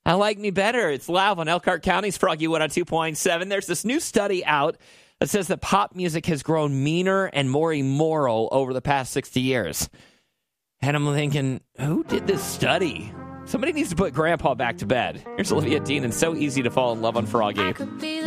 I like me better. It's live on Elkhart County's Froggy 102.7. There's this new study out that says that pop music has grown meaner and more immoral over the past 60 years. And I'm thinking, who did this study? Somebody needs to put Grandpa back to bed. Here's Olivia Dean, and So Easy to Fall in Love on Froggy.